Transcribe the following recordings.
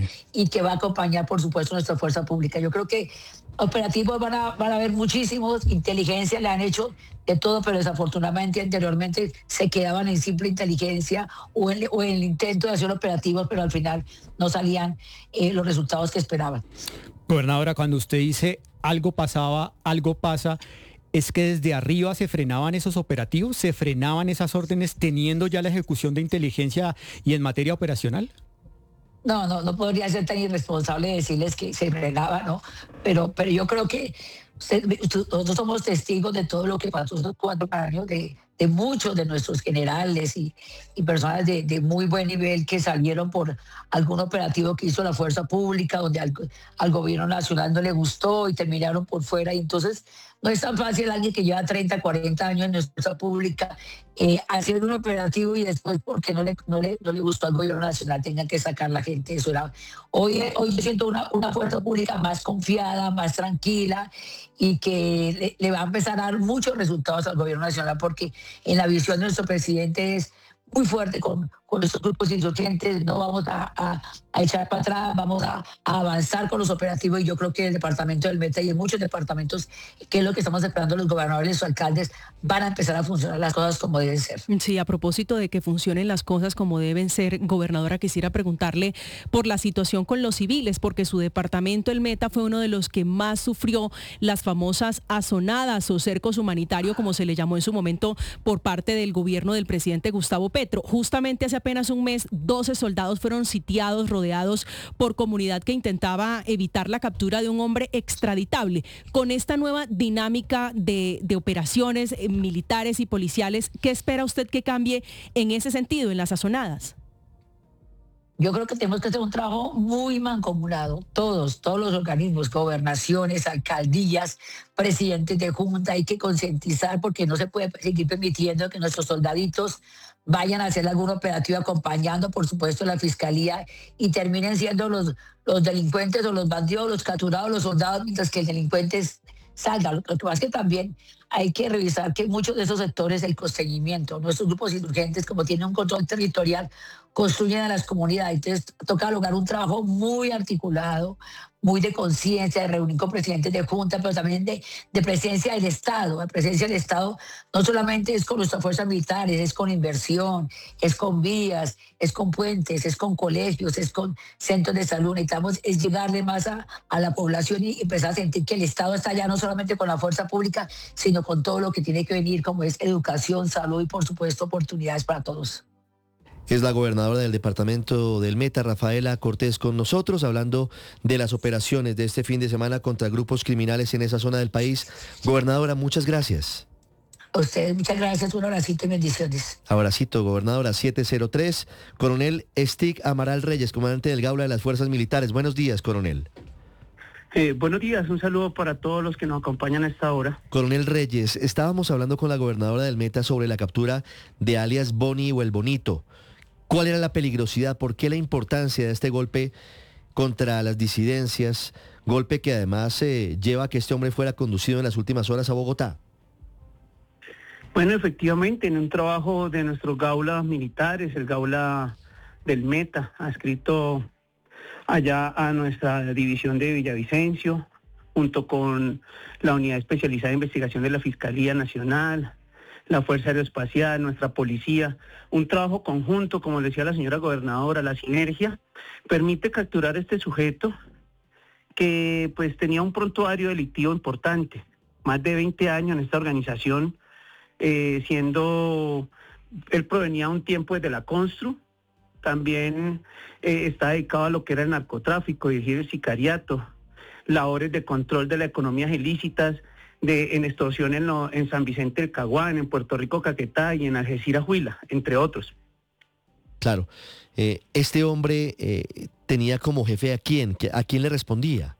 y que va a acompañar, por supuesto, nuestra fuerza pública. Yo creo que operativos van a haber muchísimos, inteligencia le han hecho de todo, pero desafortunadamente anteriormente se quedaban en simple inteligencia o en el intento de hacer operativos, pero al final no salían los resultados que esperaban. Gobernadora, cuando usted dice algo pasaba, algo pasa, ¿es que desde arriba se frenaban esos operativos? ¿Se frenaban esas órdenes teniendo ya la ejecución de inteligencia y en materia operacional? No podría ser tan irresponsable decirles que se frenaba, ¿no? Pero yo creo que nosotros somos testigos de todo lo que pasó estos 4 años, de muchos de nuestros generales y personas de muy buen nivel que salieron por algún operativo que hizo la fuerza pública, donde al gobierno nacional no le gustó y terminaron por fuera. Y entonces no es tan fácil alguien que lleva 30, 40 años en nuestra fuerza pública hacer un operativo y después porque no le gustó al gobierno nacional tenga que sacar la gente. Hoy yo siento una fuerza pública más confiada, más tranquila y que le va a empezar a dar muchos resultados al gobierno nacional, porque en la visión de nuestro presidente es muy fuerte con estos grupos insurgentes. No vamos a echar para atrás, vamos a avanzar con los operativos, y yo creo que el departamento del Meta y en muchos departamentos, que es lo que estamos esperando los gobernadores o alcaldes, van a empezar a funcionar las cosas como deben ser. Sí, a propósito de que funcionen las cosas como deben ser, gobernadora, quisiera preguntarle por la situación con los civiles, porque su departamento, el Meta, fue uno de los que más sufrió las famosas azonadas o cercos humanitarios, como se le llamó en su momento, por parte del gobierno del presidente Gustavo Petro. Justamente hace apenas un mes, 12 soldados fueron sitiados, rodeados por comunidad que intentaba evitar la captura de un hombre extraditable. Con esta nueva dinámica de operaciones militares y policiales, ¿qué espera usted que cambie en ese sentido, en las azonadas? Yo creo que tenemos que hacer un trabajo muy mancomunado, todos los organismos, gobernaciones, alcaldías, presidentes de junta. Hay que concientizar, porque no se puede seguir permitiendo que nuestros soldaditos vayan a hacer algún operativo acompañando, por supuesto, la fiscalía, y terminen siendo los delincuentes o los bandidos, los capturados, los soldados, mientras que el delincuente salga. Lo que pasa es que también hay que revisar que muchos de esos sectores, el costeñimiento, nuestros grupos insurgentes, como tienen un control territorial, construyen a las comunidades. Entonces toca lograr un trabajo muy articulado, muy de conciencia, de reunir con presidentes de junta, pero también de presencia del Estado. La presencia del Estado no solamente es con nuestras fuerzas militares, es con inversión, es con vías, es con puentes, es con colegios, es con centros de salud. Necesitamos es llegarle más a la población y empezar a sentir que el Estado está allá no solamente con la fuerza pública, sino con todo lo que tiene que venir, como es educación, salud y, por supuesto, oportunidades para todos. Es la gobernadora del departamento del Meta, Rafaela Cortés, con nosotros, hablando de las operaciones de este fin de semana contra grupos criminales en esa zona del país. Gobernadora, muchas gracias. A ustedes, muchas gracias, un abracito y bendiciones. Abracito, gobernadora. 703, coronel Stig Amaral Reyes, comandante del Gaula de las Fuerzas Militares. Buenos días, coronel. Buenos días, un saludo para todos los que nos acompañan a esta hora. Coronel Reyes, estábamos hablando con la gobernadora del Meta sobre la captura de alias Boni o El Bonito. ¿Cuál era la peligrosidad? ¿Por qué la importancia de este golpe contra las disidencias? Golpe que además lleva a que este hombre fuera conducido en las últimas horas a Bogotá. Bueno, efectivamente, en un trabajo de nuestros gaulas militares, el Gaula del Meta, adscrito allá a nuestra división de Villavicencio, junto con la Unidad Especializada de Investigación de la Fiscalía Nacional, la Fuerza Aeroespacial, nuestra policía, un trabajo conjunto, como le decía la señora gobernadora, la sinergia, permite capturar a este sujeto que pues tenía un prontuario delictivo importante, más de 20 años en esta organización, él provenía un tiempo desde la Constru, también está dedicado a lo que era el narcotráfico, dirigir el sicariato, labores de control de las economías ilícitas, en extorsión en San Vicente del Caguán, en Puerto Rico, Caquetá y en Algeciras, Huila, entre otros. Claro. Este hombre tenía como jefe ¿a quién le respondía?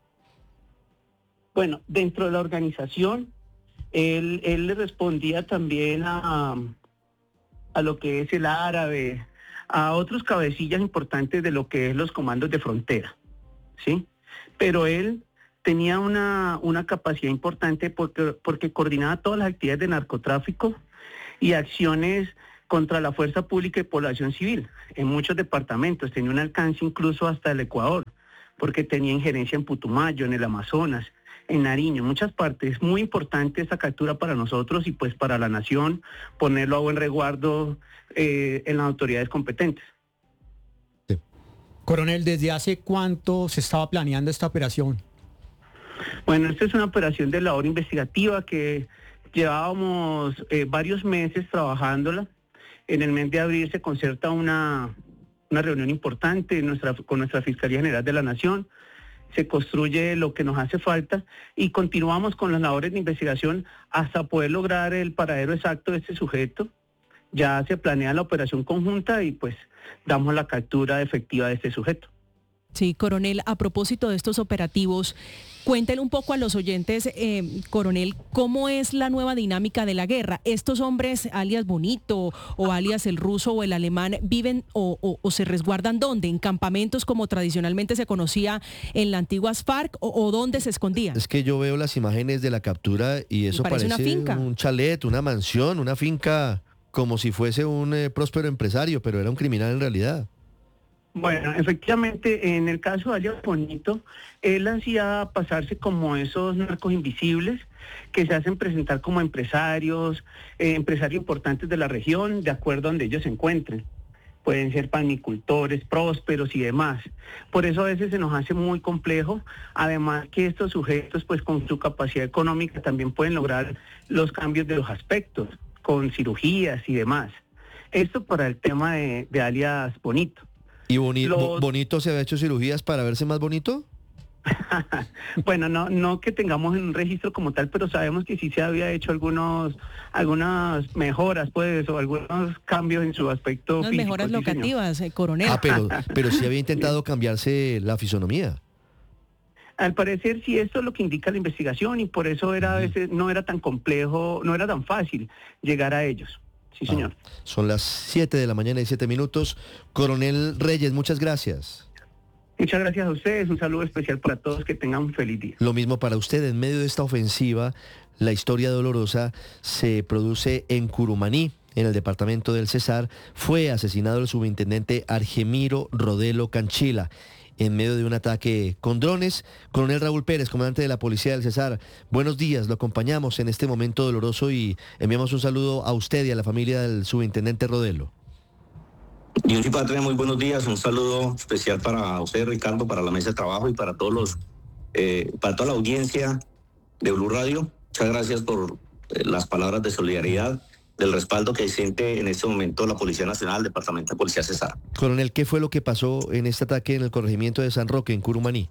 Bueno, dentro de la organización, él le respondía también a lo que es el árabe, a otros cabecillas importantes de lo que es los comandos de frontera, ¿sí? Pero él tenía una capacidad importante porque coordinaba todas las actividades de narcotráfico y acciones contra la fuerza pública y población civil en muchos departamentos. Tenía un alcance incluso hasta el Ecuador. porque tenía injerencia en Putumayo, en el Amazonas, en Nariño, en muchas partes. Es muy importante esta captura para nosotros y pues para la nación, ponerlo a buen resguardo en las autoridades competentes. Coronel, ¿desde hace cuánto se estaba planeando esta operación? Bueno, esta es una operación de labor investigativa que llevábamos varios meses trabajándola. En el mes de abril se concerta una reunión importante con nuestra Fiscalía General de la Nación. Se construye lo que nos hace falta y continuamos con las labores de investigación hasta poder lograr el paradero exacto de este sujeto. Ya se planea la operación conjunta y pues damos la captura efectiva de este sujeto. Sí, coronel, a propósito de estos operativos, cuéntele un poco a los oyentes, coronel, ¿cómo es la nueva dinámica de la guerra? ¿Estos hombres, alias Bonito o alias el ruso o el alemán, viven o se resguardan dónde? ¿En campamentos como tradicionalmente se conocía en la antigua FARC o dónde se escondían? Es que yo veo las imágenes de la captura y eso parece una finca, un chalet, una mansión, una finca, como si fuese un próspero empresario, pero era un criminal en realidad. Bueno, efectivamente, en el caso de alias Bonito, él hacía pasarse como esos narcos invisibles que se hacen presentar como empresarios, empresarios importantes de la región, de acuerdo a donde ellos se encuentren. Pueden ser panicultores, prósperos y demás. Por eso a veces se nos hace muy complejo, además que estos sujetos, pues con su capacidad económica también pueden lograr los cambios de los aspectos, con cirugías y demás. Esto para el tema de alias Bonito. ¿Y Bonito se había hecho cirugías para verse más bonito? Bueno, no que tengamos un registro como tal, pero sabemos que sí se había hecho algunas mejoras, pues, o algunos cambios en su aspecto físico. Mejoras locativas, coronel. Pero sí había intentado cambiarse la fisonomía. Al parecer sí, esto es lo que indica la investigación y por eso a veces no era tan complejo, no era tan fácil llegar a ellos. Sí, señor. Son las 7 de la mañana y 7 minutos. Coronel Reyes, muchas gracias. Muchas gracias a ustedes. Un saludo especial para todos. Que tengan un feliz día. Lo mismo para usted. En medio de esta ofensiva, la historia dolorosa se produce en Curumaní, en el departamento del Cesar. Fue asesinado el subintendente Argemiro Rodelo Canchila en medio de un ataque con drones. Coronel Raúl Pérez, comandante de la Policía del Cesar, buenos días, lo acompañamos en este momento doloroso y enviamos un saludo a usted y a la familia del subintendente Rodelo. Dios y Patria, muy buenos días, un saludo especial para usted, Ricardo, para la mesa de trabajo y para todos para toda la audiencia de Blue Radio. Muchas gracias por las palabras de solidaridad, del respaldo que siente en este momento la Policía Nacional, Departamento de Policía Cesar. Coronel, ¿qué fue lo que pasó en este ataque en el corregimiento de San Roque, en Curumaní?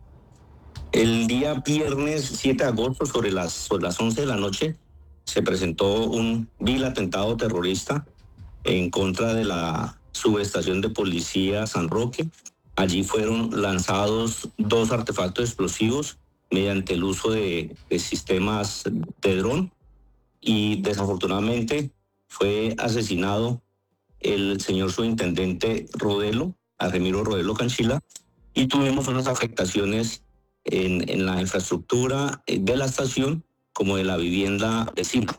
El día viernes 7 de agosto, sobre las 11 de la noche, se presentó un vil atentado terrorista en contra de la subestación de policía San Roque. Allí fueron lanzados 2 artefactos explosivos mediante el uso de sistemas de dron. Y desafortunadamente fue asesinado el señor subintendente Rodelo, Argemiro Rodelo Canchila, y tuvimos unas afectaciones en la infraestructura de la estación como de la vivienda vecina.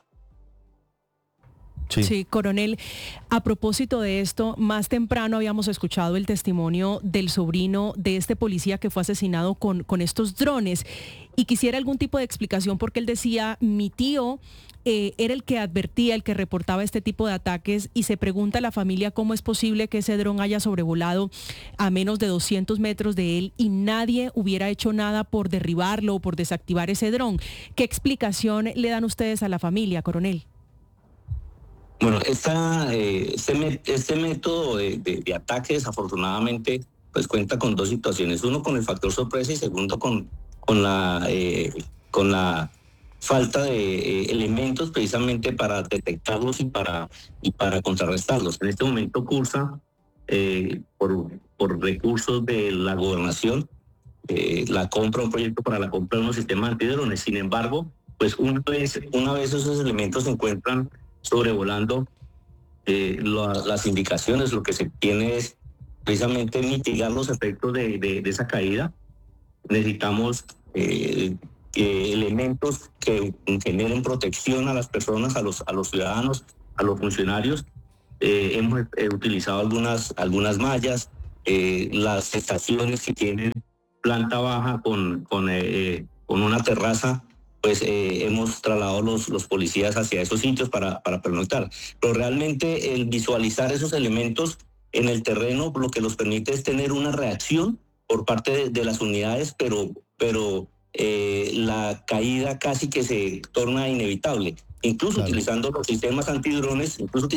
Sí, coronel, a propósito de esto, más temprano habíamos escuchado el testimonio del sobrino de este policía que fue asesinado con estos drones y quisiera algún tipo de explicación porque él decía, mi tío era el que advertía, el que reportaba este tipo de ataques y se pregunta a la familia cómo es posible que ese dron haya sobrevolado a menos de 200 metros de él y nadie hubiera hecho nada por derribarlo o por desactivar ese dron. ¿Qué explicación le dan ustedes a la familia, coronel? Bueno, este método de ataque desafortunadamente pues cuenta con 2 situaciones. Uno, con el factor sorpresa y segundo, con la falta de elementos precisamente para detectarlos y para contrarrestarlos. En este momento cursa por recursos de la gobernación un proyecto para la compra de unos sistemas antidrones. Sin embargo, pues una vez esos elementos se encuentran sobrevolando las indicaciones, lo que se tiene es precisamente mitigar los efectos de esa caída. Necesitamos elementos que generen protección a las personas, a los ciudadanos, a los funcionarios. Hemos utilizado algunas mallas, las estaciones que tienen planta baja con una terraza, pues hemos trasladado los policías hacia esos sitios para pernoctar. Pero realmente el visualizar esos elementos en el terreno lo que los permite es tener una reacción por parte de las unidades, pero la caída casi que se torna inevitable. Incluso utilizando los sistemas antidrones,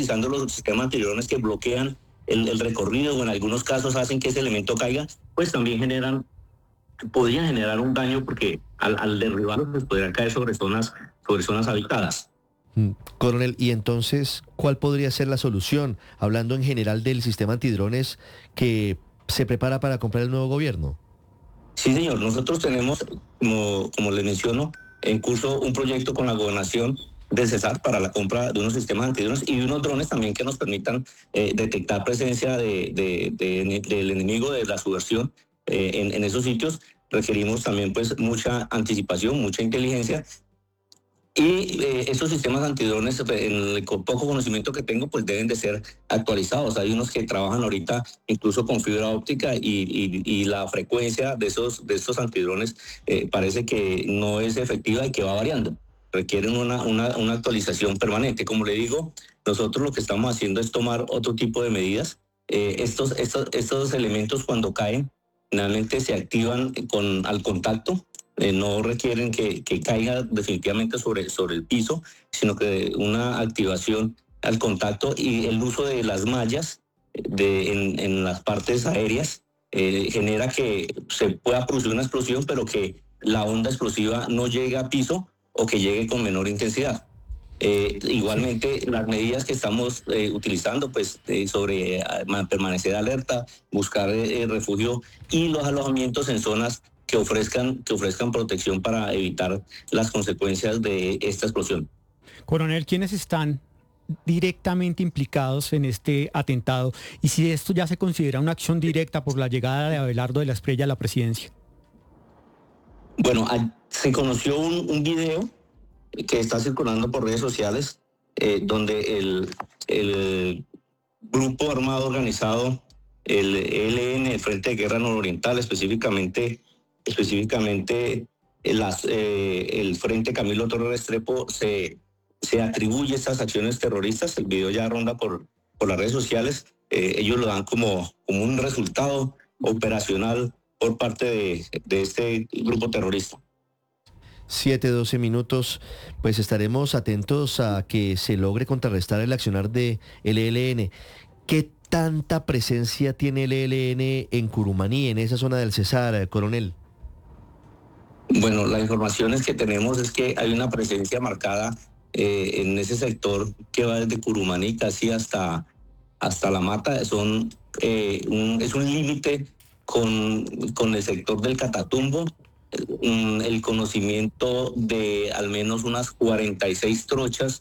que bloquean el recorrido o en algunos casos hacen que ese elemento caiga, pues también podrían generar un daño porque al derribarlos pues podrían caer sobre zonas habitadas. Coronel, y entonces, ¿cuál podría ser la solución? Hablando en general del sistema antidrones que se prepara para comprar el nuevo gobierno. Sí, señor. Nosotros tenemos, como les menciono, en curso un proyecto con la gobernación del Cesar para la compra de unos sistemas antidrones y de unos drones también que nos permitan detectar presencia del enemigo, de la subversión en esos sitios. Requerimos también pues mucha anticipación, mucha inteligencia. Y estos sistemas antidrones, en el poco conocimiento que tengo, pues deben de ser actualizados. Hay unos que trabajan ahorita incluso con fibra óptica y la frecuencia de estos antidrones parece que no es efectiva y que va variando. Requieren una actualización permanente. Como le digo, nosotros lo que estamos haciendo es tomar otro tipo de medidas. Estos elementos cuando caen, finalmente se activan al contacto. No requieren que caiga definitivamente sobre el piso, sino que una activación al contacto y el uso de las mallas en las partes aéreas genera que se pueda producir una explosión, pero que la onda explosiva no llegue a piso o que llegue con menor intensidad. Igualmente, las medidas que estamos utilizando, pues sobre permanecer alerta, buscar refugio y los alojamientos en zonas que ofrezcan protección para evitar las consecuencias de esta explosión. Coronel, ¿quiénes están directamente implicados en este atentado? Y si esto ya se considera una acción directa por la llegada de Abelardo de la Espriella a la presidencia. Bueno, se conoció un video que está circulando por redes sociales donde el grupo armado organizado, el ELN, el Frente de Guerra Nororiental, específicamente el Frente Camilo Torres Restrepo se atribuye estas acciones terroristas. El video ya ronda por las redes sociales. Ellos lo dan como un resultado operacional por parte de este grupo terrorista. 7:12 minutos, pues estaremos atentos a que se logre contrarrestar el accionar de el ELN. ¿Qué tanta presencia tiene el ELN en Curumaní, en esa zona del Cesar, coronel? Bueno, la información que tenemos es que hay una presencia marcada en ese sector que va desde Curumaní casi hasta La Mata. Es un límite con el sector del Catatumbo. El conocimiento de al menos unas 46 trochas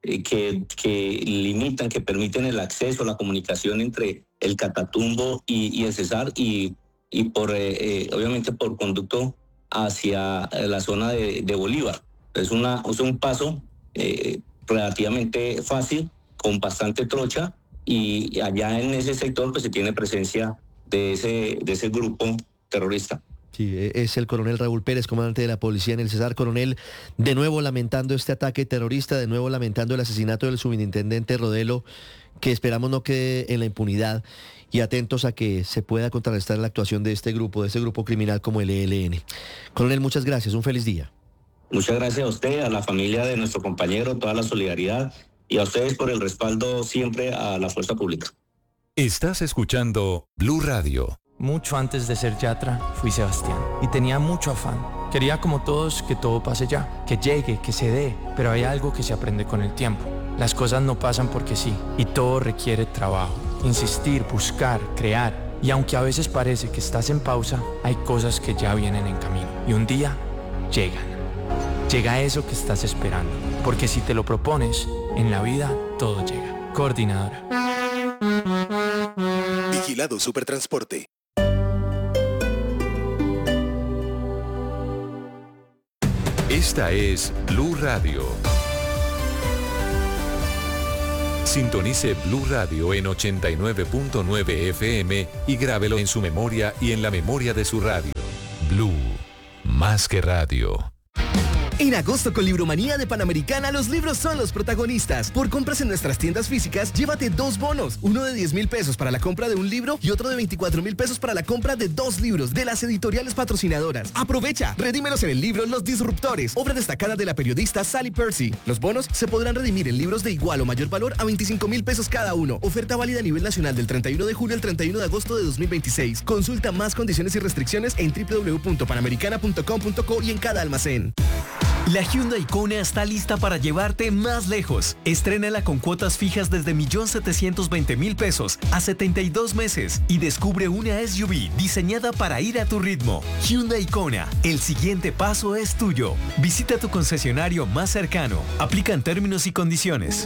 que permiten el acceso, la comunicación entre el Catatumbo y el Cesar y obviamente por conducto hacia la zona de Bolívar. Es un paso relativamente fácil, con bastante trocha, y allá en ese sector pues se tiene presencia de ese grupo terrorista. Sí, es el coronel Raúl Pérez, comandante de la policía en el Cesar. Coronel, de nuevo lamentando este ataque terrorista, de nuevo lamentando el asesinato del subintendente Rodelo, que esperamos no quede en la impunidad, y atentos a que se pueda contrarrestar la actuación de este grupo criminal como el ELN. Coronel, muchas gracias, un feliz día. Muchas gracias a usted, a la familia de nuestro compañero, toda la solidaridad, y a ustedes por el respaldo siempre a la fuerza pública. Estás escuchando Blue Radio. Mucho antes de ser Yatra, fui Sebastián y tenía mucho afán. Quería como todos que todo pase ya, que llegue, que se dé, pero hay algo que se aprende con el tiempo. Las cosas no pasan porque sí, y todo requiere trabajo, insistir, buscar, crear. Y aunque a veces parece que estás en pausa, hay cosas que ya vienen en camino. Y un día, llegan. Llega eso que estás esperando, porque si te lo propones, en la vida todo llega. Coordinadora. Vigilado Supertransporte. Esta es Blue Radio. Sintonice Blue Radio en 89.9 FM y grábelo en su memoria y en la memoria de su radio. Blue, más que radio. En agosto con Libromanía de Panamericana, los libros son los protagonistas. Por compras en nuestras tiendas físicas, llévate 2 bonos. Uno de 10,000 pesos para la compra de un libro y otro de 24,000 pesos para la compra de 2 libros de las editoriales patrocinadoras. Aprovecha, redímelos en el libro Los Disruptores, obra destacada de la periodista Sally Percy. Los bonos se podrán redimir en libros de igual o mayor valor a 25,000 pesos cada uno. Oferta válida a nivel nacional del 31 de julio al 31 de agosto de 2026. Consulta más condiciones y restricciones en www.panamericana.com.co y en cada almacén. La Hyundai Kona está lista para llevarte más lejos. Estrénala con cuotas fijas desde 1.720.000 pesos a 72 meses y descubre una SUV diseñada para ir a tu ritmo. Hyundai Kona, el siguiente paso es tuyo. Visita tu concesionario más cercano. Aplican términos y condiciones.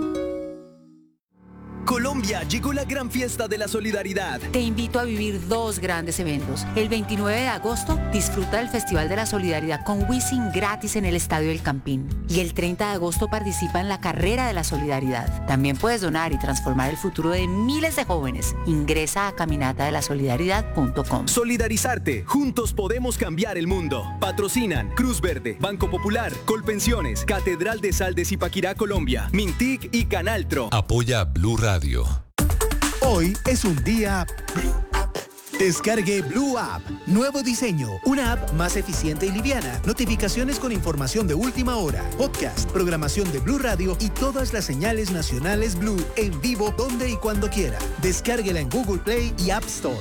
Colombia, llegó la gran fiesta de la solidaridad. Te invito a vivir 2 grandes eventos. El 29 de agosto, disfruta del Festival de la Solidaridad con Wisin gratis en el Estadio El Campín. Y el 30 de agosto participa en la Carrera de la Solidaridad. También puedes donar y transformar el futuro de miles de jóvenes. Ingresa a caminatadelasolidaridad.com. Solidarizarte. Juntos podemos cambiar el mundo. Patrocinan Cruz Verde, Banco Popular, Colpensiones, Catedral de Sal de Zipaquirá, Colombia, Mintic y Canaltro. Apoya Blue Radio. Hoy es un día... Descargue Blue App. Nuevo diseño. Una app más eficiente y liviana. Notificaciones con información de última hora. Podcast, programación de Blue Radio y todas las señales nacionales Blue en vivo donde y cuando quiera. Descárguela en Google Play y App Store.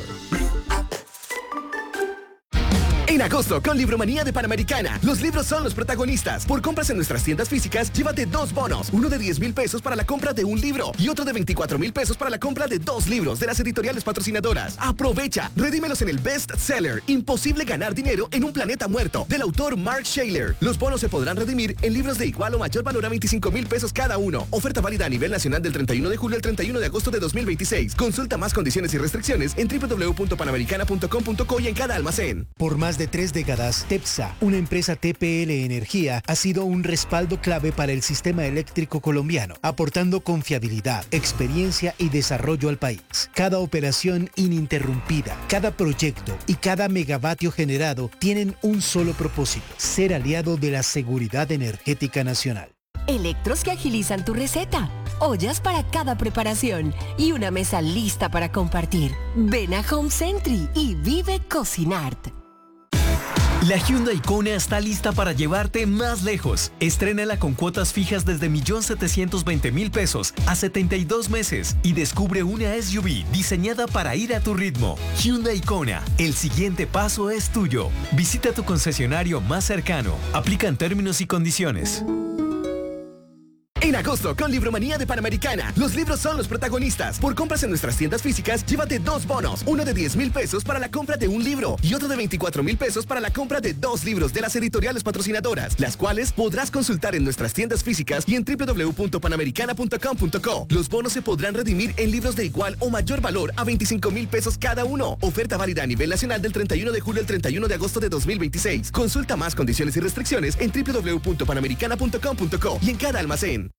En agosto, con Libromanía de Panamericana, los libros son los protagonistas. Por compras en nuestras tiendas físicas, llévate 2 bonos. Uno de 10,000 pesos para la compra de un libro y otro de 24,000 pesos para la compra de 2 libros de las editoriales patrocinadoras. Aprovecha, redímelos en el best seller Imposible ganar dinero en un planeta muerto, del autor Mark Shayler. Los bonos se podrán redimir en libros de igual o mayor valor a 25,000 pesos cada uno. Oferta válida a nivel nacional del 31 de julio al 31 de agosto de 2026. Consulta más condiciones y restricciones en www.panamericana.com.co y en cada almacén. Por más de 3 décadas, TEPSA, una empresa TPL Energía, ha sido un respaldo clave para el sistema eléctrico colombiano, aportando confiabilidad, experiencia y desarrollo al país. Cada operación ininterrumpida, cada proyecto y cada megavatio generado tienen un solo propósito: ser aliado de la seguridad energética nacional. Electros que agilizan tu receta, ollas para cada preparación y una mesa lista para compartir. Ven a Home Century y vive Cocinart. La Hyundai Kona está lista para llevarte más lejos. Estrénala con cuotas fijas desde 1.720.000 pesos a 72 meses y descubre una SUV diseñada para ir a tu ritmo. Hyundai Kona, el siguiente paso es tuyo. Visita tu concesionario más cercano. Aplican términos y condiciones. En agosto, con Libromanía de Panamericana, los libros son los protagonistas. Por compras en nuestras tiendas físicas, llévate 2 bonos. Uno de 10,000 pesos para la compra de un libro y otro de 24,000 pesos para la compra de 2 libros de las editoriales patrocinadoras, las cuales podrás consultar en nuestras tiendas físicas y en www.panamericana.com.co. Los bonos se podrán redimir en libros de igual o mayor valor a 25,000 pesos cada uno. Oferta válida a nivel nacional del 31 de julio al 31 de agosto de 2026. Consulta más condiciones y restricciones en www.panamericana.com.co y en cada almacén.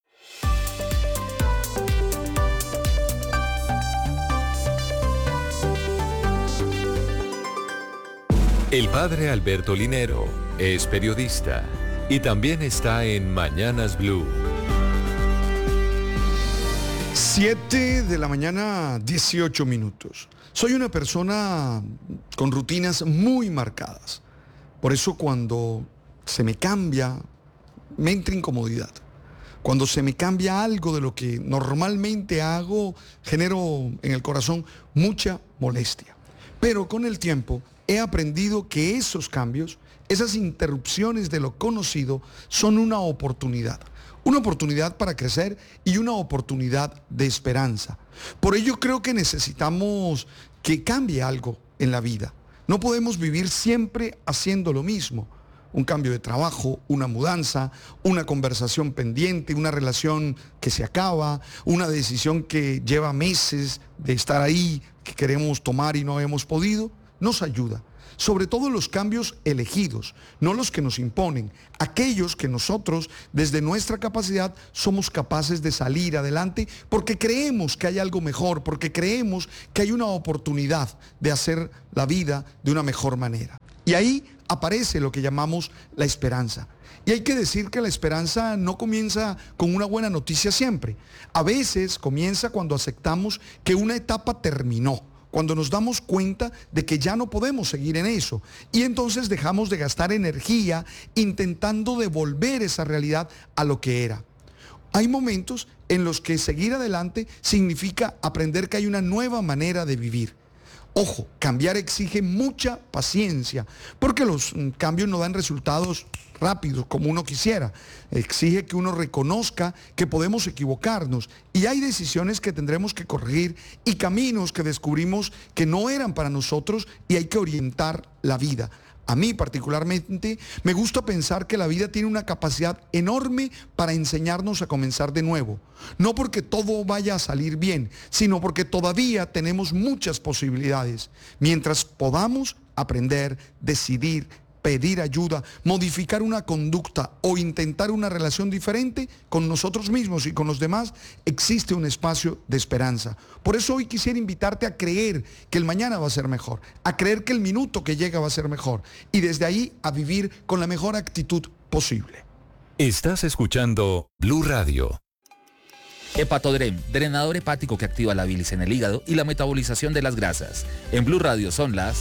El padre Alberto Linero es periodista y también está en Mañanas Blue. 7 de la mañana, 18 minutos. Soy una persona con rutinas muy marcadas. Por eso cuando se me cambia, me entra incomodidad. Cuando se me cambia algo de lo que normalmente hago, genero en el corazón mucha molestia. Pero con el tiempo he aprendido que esos cambios, esas interrupciones de lo conocido, son una oportunidad. Una oportunidad para crecer y una oportunidad de esperanza. Por ello creo que necesitamos que cambie algo en la vida. No podemos vivir siempre haciendo lo mismo. Un cambio de trabajo, una mudanza, una conversación pendiente, una relación que se acaba, una decisión que lleva meses de estar ahí, que queremos tomar y no hemos podido, nos ayuda. Sobre todo los cambios elegidos, no los que nos imponen, aquellos que nosotros desde nuestra capacidad somos capaces de salir adelante porque creemos que hay algo mejor, porque creemos que hay una oportunidad de hacer la vida de una mejor manera. Y ahí aparece lo que llamamos la esperanza. Y hay que decir que la esperanza no comienza con una buena noticia siempre. A veces comienza cuando aceptamos que una etapa terminó, cuando nos damos cuenta de que ya no podemos seguir en eso. Y entonces dejamos de gastar energía intentando devolver esa realidad a lo que era. Hay momentos en los que seguir adelante significa aprender que hay una nueva manera de vivir. Ojo, cambiar exige mucha paciencia, porque los cambios no dan resultados rápidos como uno quisiera. Exige que uno reconozca que podemos equivocarnos y hay decisiones que tendremos que corregir y caminos que descubrimos que no eran para nosotros y hay que orientar la vida. A mí particularmente me gusta pensar que la vida tiene una capacidad enorme para enseñarnos a comenzar de nuevo. No porque todo vaya a salir bien, sino porque todavía tenemos muchas posibilidades. Mientras podamos aprender, decidir, pedir ayuda, modificar una conducta o intentar una relación diferente con nosotros mismos y con los demás, existe un espacio de esperanza. Por eso hoy quisiera invitarte a creer que el mañana va a ser mejor, a creer que el minuto que llega va a ser mejor y desde ahí a vivir con la mejor actitud posible. Estás escuchando Blue Radio. Hepatodren, drenador hepático que activa la bilis en el hígado y la metabolización de las grasas. En Blue Radio son las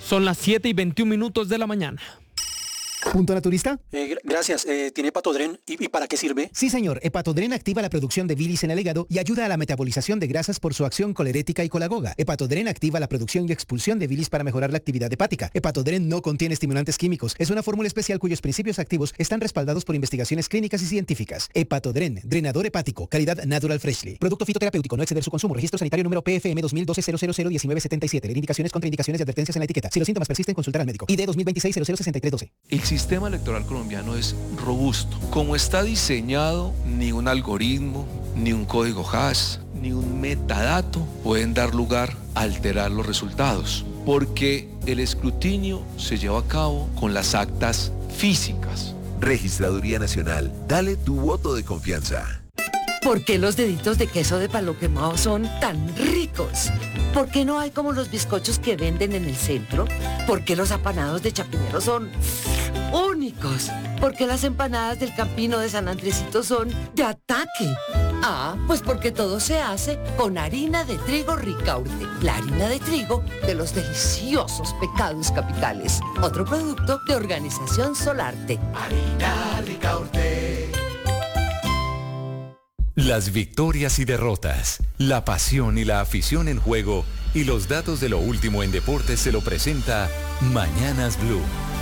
7:21 de la mañana. ¿Punto naturista? Gracias. ¿Tiene Hepatodren? ¿Y para qué sirve? Sí, señor. Hepatodren activa la producción de bilis en el hígado y ayuda a la metabolización de grasas por su acción colerética y colagoga. Hepatodren activa la producción y expulsión de bilis para mejorar la actividad hepática. Hepatodren no contiene estimulantes químicos. Es una fórmula especial cuyos principios activos están respaldados por investigaciones clínicas y científicas. Hepatodren, drenador hepático, calidad Natural Freshly. Producto fitoterapéutico, no exceder su consumo. Registro sanitario número PFM 2012-001977. Leer indicaciones, contraindicaciones y advertencias en la etiqueta. Si los síntomas persisten, consultar al médico. ID 2026-006312. El sistema electoral colombiano es robusto. Como está diseñado, ni un algoritmo, ni un código hash, ni un metadato pueden dar lugar a alterar los resultados, porque el escrutinio se lleva a cabo con las actas físicas. Registraduría Nacional, dale tu voto de confianza. ¿Por qué los deditos de queso de palo quemado son tan ricos? ¿Por qué no hay como los bizcochos que venden en el centro? ¿Por qué los apanados de Chapinero son únicos? ¿Por qué las empanadas del Campino de San Andresito son de ataque? Pues porque todo se hace con harina de trigo Ricaurte, la harina de trigo de los deliciosos pecados capitales. Otro producto de Organización Solarte. Harina Ricaurte. Las victorias y derrotas, la pasión y la afición en juego y los datos de lo último en deportes se lo presenta Mañanas Blue.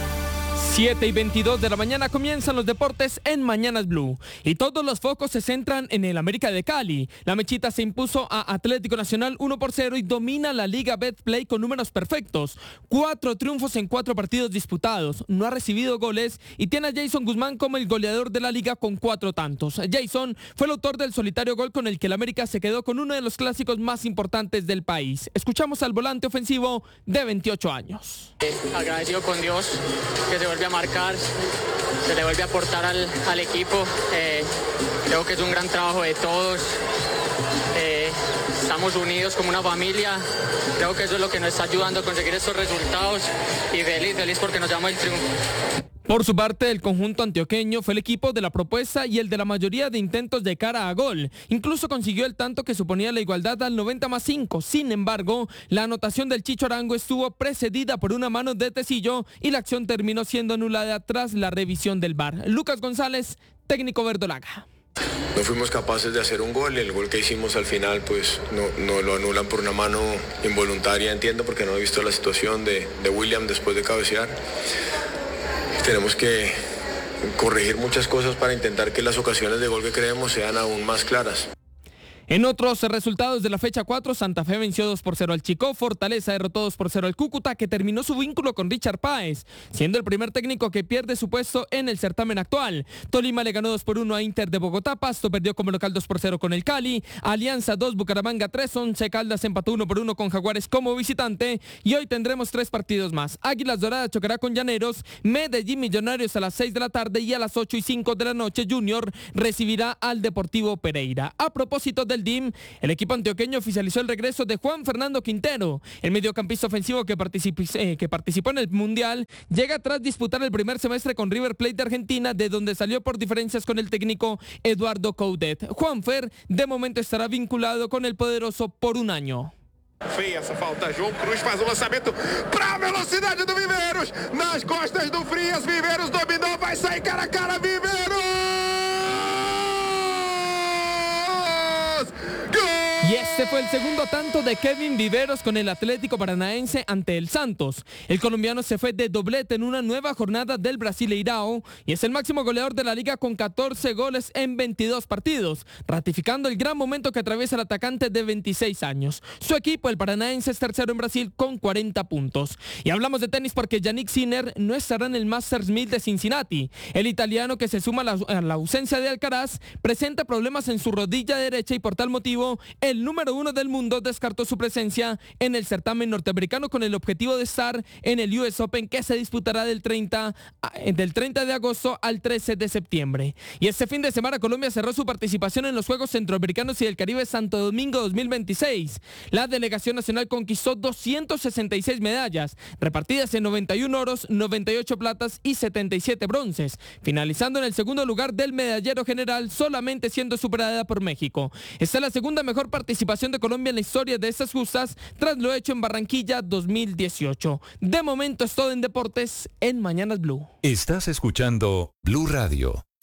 7:22 de la mañana comienzan los deportes en Mañanas Blue y todos los focos se centran en el América de Cali. La Mechita se impuso a Atlético Nacional 1-0 y domina la Liga Betplay con números perfectos. 4 triunfos en 4 partidos disputados, no ha recibido goles y tiene a Jason Guzmán como el goleador de la liga con 4 tantos. Jason fue el autor del solitario gol con el que el América se quedó con uno de los clásicos más importantes del país. Escuchamos al volante ofensivo de 28 años. Agradecido con Dios que se vuelve a marcar, se le vuelve a aportar al equipo. Creo que es un gran trabajo de todos. Estamos unidos como una familia. Creo que eso es lo que nos está ayudando a conseguir estos resultados y feliz porque nos llevamos el triunfo. Por su parte, el conjunto antioqueño fue el equipo de la propuesta y el de la mayoría de intentos de cara a gol. Incluso consiguió el tanto que suponía la igualdad al 90+5. Sin embargo, la anotación del Chicho Arango estuvo precedida por una mano de Tecillo y la acción terminó siendo anulada tras la revisión del VAR. Lucas González, técnico verdolaga. No fuimos capaces de hacer un gol, el gol que hicimos al final pues no lo anulan por una mano involuntaria, entiendo, porque no he visto la situación de William después de cabecear. Tenemos que corregir muchas cosas para intentar que las ocasiones de gol que creemos sean aún más claras. En otros resultados de la fecha 4, Santa Fe venció 2-0 al Chicó, Fortaleza derrotó 2-0 al Cúcuta, que terminó su vínculo con Richard Páez, siendo el primer técnico que pierde su puesto en el certamen actual. Tolima le ganó 2-1 a Inter de Bogotá, Pasto perdió como local 2-0 con el Cali, Alianza 2, Bucaramanga 3, Once Caldas empató 1-1 con Jaguares como visitante, y hoy tendremos 3 partidos más. Águilas Doradas chocará con Llaneros, Medellín Millonarios a las 6 de la tarde y a las 8:05 de la noche Junior recibirá al Deportivo Pereira. A propósito de del DIM, el equipo antioqueño oficializó el regreso de Juan Fernando Quintero. El mediocampista ofensivo que participó en el Mundial llega tras disputar el primer semestre con River Plate de Argentina, de donde salió por diferencias con el técnico Eduardo Coudet. Juanfer, de momento, estará vinculado con el poderoso por un año. Feia essa falta, João Cruz faz o lançamento para a velocidade do Viveiros, nas costas do Frias, Viveiros dominou, vai sair cara a cara, Viveiros! Y este fue el segundo tanto de Kevin Viveros con el Atlético Paranaense ante el Santos. El colombiano se fue de doblete en una nueva jornada del Brasileirao y es el máximo goleador de la liga con 14 goles en 22 partidos, ratificando el gran momento que atraviesa el atacante de 26 años. Su equipo, el Paranaense, es tercero en Brasil con 40 puntos. Y hablamos de tenis porque Yannick Sinner no estará en el Masters 1000 de Cincinnati. El italiano, que se suma a la ausencia de Alcaraz, presenta problemas en su rodilla derecha y por tal motivo el número 1 del mundo descartó su presencia en el certamen norteamericano con el objetivo de estar en el US Open, que se disputará del 30 de agosto al 13 de septiembre. Y este fin de semana Colombia cerró su participación en los Juegos Centroamericanos y del Caribe Santo Domingo 2026. La delegación nacional conquistó 266 medallas, repartidas en 91 oros, 98 platas y 77 bronces, finalizando en el segundo lugar del medallero general, solamente siendo superada por México. Esta es la segunda mejor participación de Colombia en la historia de estas justas, tras lo hecho en Barranquilla 2018. De momento es todo en deportes en Mañanas Blue. Estás escuchando Blue Radio.